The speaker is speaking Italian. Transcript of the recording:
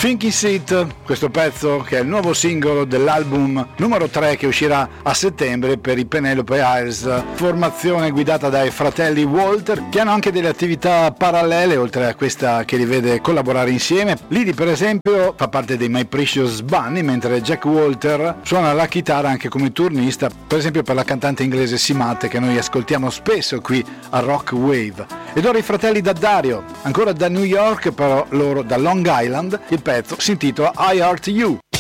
Finky Seat, questo pezzo che è il nuovo singolo dell'album numero 3 che uscirà a settembre per i Penelope Isles, formazione guidata dai fratelli Walter, che hanno anche delle attività parallele oltre a questa che li vede collaborare insieme. Lidi per esempio fa parte dei My Precious Bunny, mentre Jack Walter suona la chitarra anche come turnista, per esempio per la cantante inglese Simate, che noi ascoltiamo spesso qui a Rock Wave. Ed ora i fratelli da Dario, ancora da New York, però loro da Long Island. Il pezzo si intitola I Heart You.